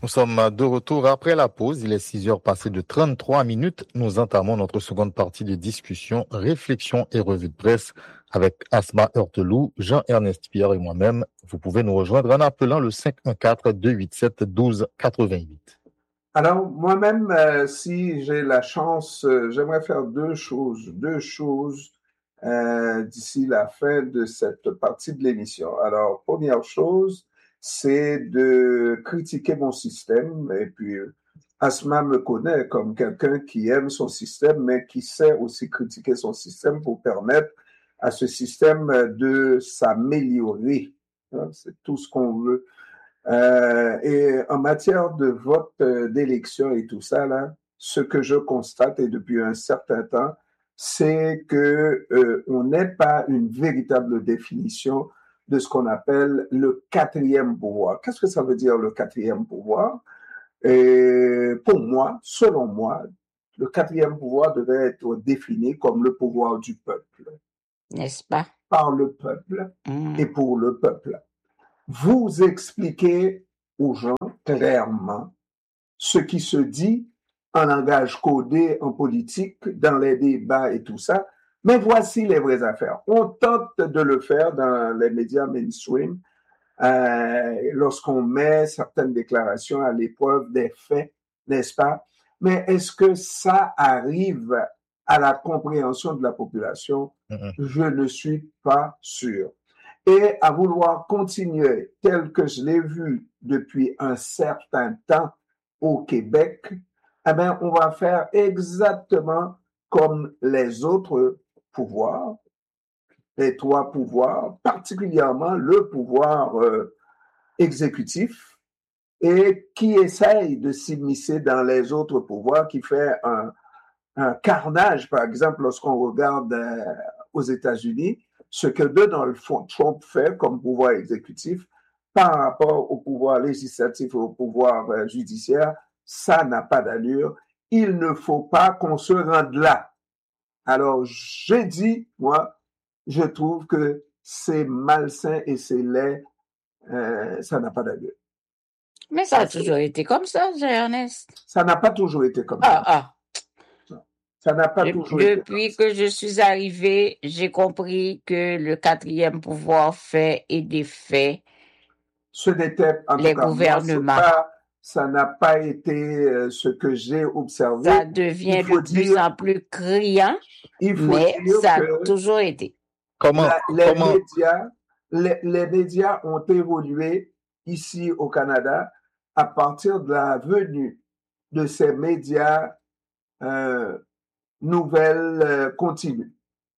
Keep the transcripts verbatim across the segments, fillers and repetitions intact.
Nous sommes de retour après la pause. Il est six heures passées de trente-trois minutes. Nous entamons notre seconde partie de discussion, réflexion et revue de presse avec Asma Heurteloup, Jean-Ernest Pierre et moi-même. Vous pouvez nous rejoindre en appelant le cinq un quatre, deux huit sept, un deux huit huit. Alors, moi-même, euh, si j'ai la chance, euh, j'aimerais faire deux choses, deux choses euh, d'ici la fin de cette partie de l'émission. Alors, première chose, c'est de critiquer mon système. Et puis, Asma me connaît comme quelqu'un qui aime son système, mais qui sait aussi critiquer son système pour permettre à ce système de s'améliorer. Hein, c'est tout ce qu'on veut. Euh, et en matière de vote euh, d'élection et tout ça, là, ce que je constate, et depuis un certain temps, c'est que euh, on n'est pas une véritable définition de ce qu'on appelle le quatrième pouvoir. Qu'est-ce que ça veut dire, le quatrième pouvoir? Et pour moi, selon moi, le quatrième pouvoir devait être défini comme le pouvoir du peuple. N'est-ce pas? Par le peuple Mmh. et pour le peuple. Vous expliquez aux gens clairement ce qui se dit en langage codé, en politique, dans les débats et tout ça. Mais voici les vraies affaires. On tente de le faire dans les médias mainstream euh, lorsqu'on met certaines déclarations à l'épreuve des faits, n'est-ce pas? Mais est-ce que ça arrive à la compréhension de la population? Mm-hmm. Je ne suis pas sûr. Et à vouloir continuer tel que je l'ai vu depuis un certain temps au Québec, eh bien, on va faire exactement comme les autres pouvoirs, les trois pouvoirs, particulièrement le pouvoir euh, exécutif, et qui essaye de s'immiscer dans les autres pouvoirs, qui fait un, un carnage, par exemple, lorsqu'on regarde euh, aux États-Unis, ce que Donald Trump fait comme pouvoir exécutif par rapport au pouvoir législatif et au pouvoir euh, judiciaire, ça n'a pas d'allure. Il ne faut pas qu'on se rende là. Alors, j'ai dit, moi, je trouve que c'est malsain et c'est laid, euh, ça n'a pas d'allure. Mais ça a toujours été comme ça, Jean-Ernest. Ça n'a pas toujours été comme Ah, ça. ah. Ça n'a pas De- toujours été comme Depuis ça. que je suis arrivée, j'ai compris que le quatrième pouvoir fait et défait Ce n'était, en les tout cas, moi, c'est gouvernements. pas, ça n'a pas été euh, ce que j'ai observé. Ça devient Il faut de plus dire, en plus criant, il faut mais dire ça a que toujours été. Comment, la- les comment, médias, les, les médias ont évolué ici au Canada à partir de la venue de ces médias euh, nouvelles euh, continues.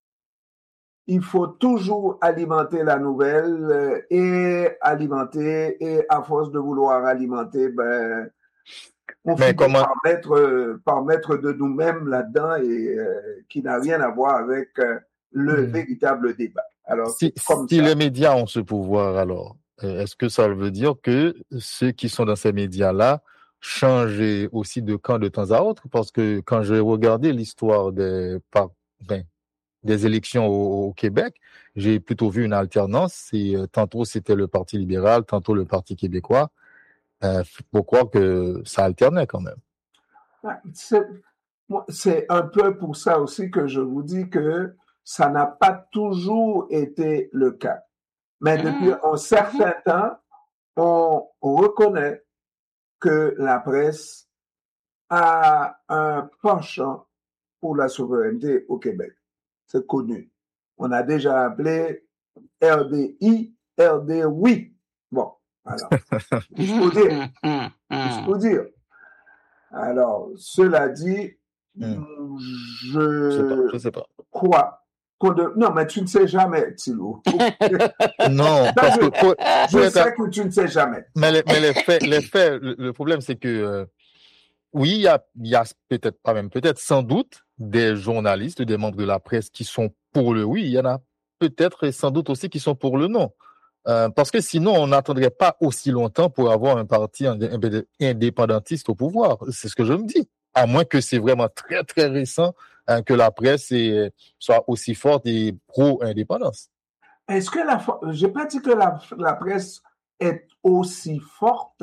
Il faut toujours alimenter la nouvelle euh, et alimenter, et à force de vouloir alimenter, ben, on mais finit comment, par mettre, euh, par mettre de nous-mêmes là-dedans et euh, qui n'a rien à voir avec euh, le Hmm. véritable débat. Alors, si, c'est comme si ça. les médias ont ce pouvoir, alors, euh, est-ce que ça veut dire que ceux qui sont dans ces médias-là changent aussi de camp de temps à autre? Parce que quand j'ai regardé l'histoire des, par, ben, des élections au, au Québec, j'ai plutôt vu une alternance. Et, euh, tantôt c'était le Parti libéral, tantôt le Parti québécois. Euh, faut croire que ça alternait quand même. Ouais, C'est moi, c'est un peu pour ça aussi que je vous dis que ça n'a pas toujours été le cas. Mais depuis Mhm. un certain temps, on, on reconnaît que la presse a un penchant pour la souveraineté au Québec. C'est connu. On a déjà appelé R D I, R D oui. Bon, alors, juste pour dire, juste pour dire. Alors, cela dit, Hmm. Je sais pas, je je sais pas. crois qu'on de... Non, mais tu ne sais jamais, Thilo. Non, Ça, parce que je, pour, je pour être, sais que tu ne sais jamais. mais les, mais les faits, les faits, le, le problème c'est que euh, oui, il y a, il y a peut-être pas même peut-être sans doute des journalistes, des membres de la presse qui sont pour le oui. Il y en a peut-être et sans doute aussi qui sont pour le non. Euh, parce que sinon, on n'attendrait pas aussi longtemps pour avoir un parti indé- indépendantiste au pouvoir. C'est ce que je me dis. À moins que c'est vraiment très, très récent hein, que la presse est, soit aussi forte et pro-indépendance. Est-ce que la... J'ai pas dit que la, la presse est aussi forte,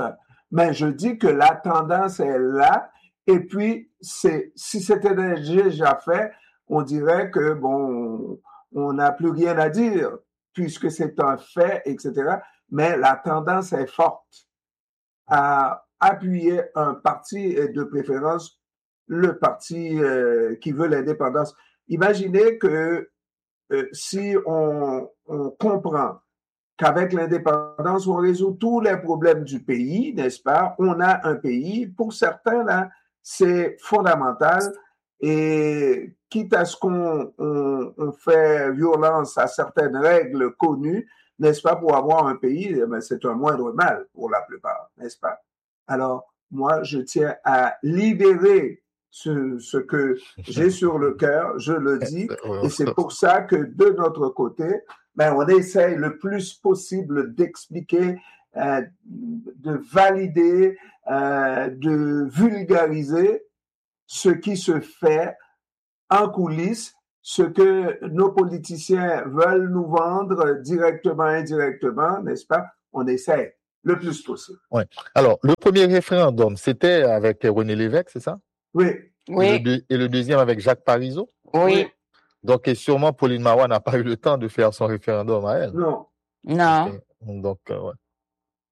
Mais je dis que la tendance est là. Et puis, c'est, si c'était déjà fait, on dirait que, bon, on n'a plus rien à dire puisque c'est un fait, et cetera. Mais la tendance est forte à appuyer un parti et de préférence le parti euh, qui veut l'indépendance. Imaginez que euh, si on, on comprend qu'avec l'indépendance, on résout tous les problèmes du pays, n'est-ce pas? On a un pays, pour certains, là, c'est fondamental et quitte à ce qu'on on, on fait violence à certaines règles connues, n'est-ce pas, pour avoir un pays, eh bien, c'est un moindre mal pour la plupart, n'est-ce pas? Alors, moi, je tiens à libérer ce, ce que j'ai sur le cœur, je le dis, et c'est pour ça que de notre côté, ben, on essaye le plus possible d'expliquer, euh, de valider, euh, de vulgariser ce qui se fait en coulisses, ce que nos politiciens veulent nous vendre directement, indirectement, n'est-ce pas? On essaie le plus possible. Ouais. Alors, le premier référendum, c'était avec René Lévesque, c'est ça? Oui. Oui. Et le, deux, et le deuxième avec Jacques Parizeau? Oui. Oui. Donc, et sûrement, Pauline Marois n'a pas eu le temps de faire son référendum à elle. Non. Non. Okay. Donc, euh, ouais.